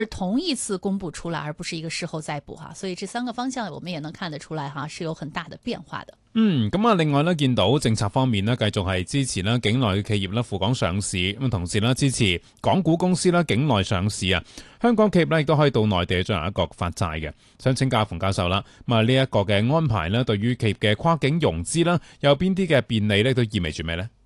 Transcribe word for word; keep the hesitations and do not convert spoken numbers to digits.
同一次公布出来，而不是一個事後再補哈，所以這三個方向我們也能看得出來哈，是有很大的變化的。 嗯，咁啊，另外咧，見到政策方面咧，繼續係支持啦境內嘅企業咧赴港上市，咁同時咧支持港股公司啦境內上市啊。香港企業咧亦都可以到內地進行一個發債嘅。想請教馮教授啦，咁啊呢一個嘅安排咧，對於企業嘅跨境融資啦，有邊啲嘅便利咧，都意味住咩呢？